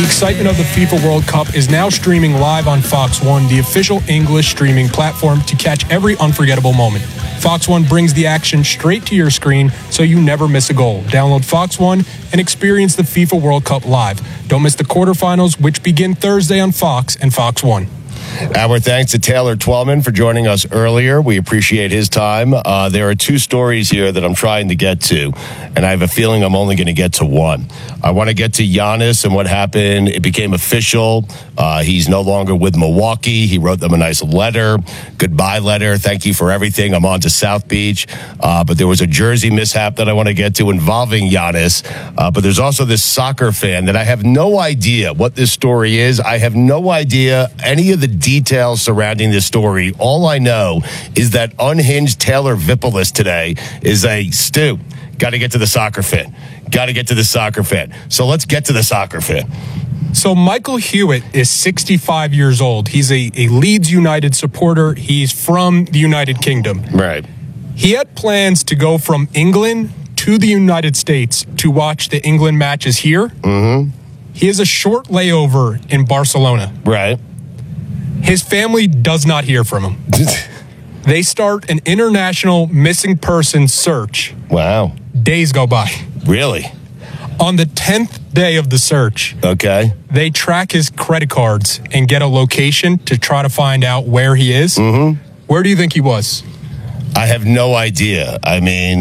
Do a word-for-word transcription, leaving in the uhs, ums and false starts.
The excitement of the FIFA World Cup is now streaming live on Fox One, the official English streaming platform to catch every unforgettable moment. Fox One brings the action straight to your screen so you never miss a goal. Download Fox One and experience the FIFA World Cup live. Don't miss the quarterfinals, which begin Thursday on Fox and Fox One. Our thanks to Taylor Twellman for joining us earlier. We appreciate his time. Uh, there are two stories here that I'm trying to get to, and I have a feeling I'm only going to get to one. I want to get to Giannis and what happened. It became official. Uh, he's no longer with Milwaukee. He wrote them a nice letter, goodbye letter. Thank you for everything. I'm on to South Beach. Uh, but there was a jersey mishap that I want to get to involving Giannis. Uh, but there's also this soccer fan that I have no idea what this story is. I have no idea any of the details surrounding this story. All I know is that unhinged Taylor Vipolis today is a Stu. Got to get to the soccer fan. Got to get to the soccer fan. So let's get to the soccer fan. So Michael Hewitt is sixty-five years old. He's a, a Leeds United supporter. He's from the United Kingdom. Right. He had plans to go from England to the United States to watch the England matches here. Mm-hmm. He has a short layover in Barcelona. Right. His family does not hear from him. They start an international missing person search. Wow. Days go by. Really? On the tenth day of the search, okay, they track his credit cards and get a location to try to find out where he is. Mm-hmm. Where do you think he was? I have no idea. I mean,